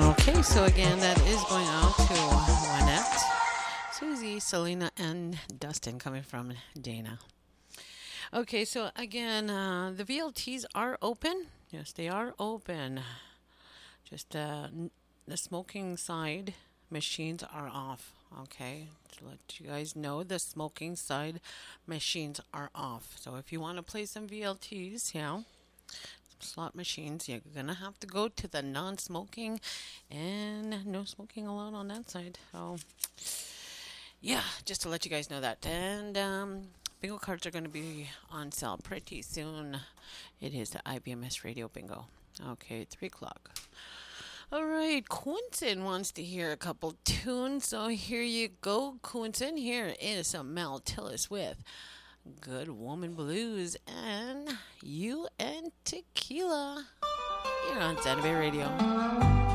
Okay, so again, that is going out to Juanette, Susie, Selena, and Dustin coming from Dana. Okay, so again, the VLTs are open. Yes, they are open. Just the smoking side machines are off. Okay, to let you guys know, the smoking side machines are off. So if you want to play some VLTs, slot machines, you're gonna have to go to the non-smoking, and no smoking allowed on that side. So yeah, just to let you guys know that. And bingo cards are gonna be on sale pretty soon. It is the IBMS Radio Bingo. Okay, 3 o'clock. All right, Quinton wants to hear a couple tunes, so here you go, Quinton. Here is some Mel Tillis with Good Woman Blues and You and Tequila here on Santa Fe Radio.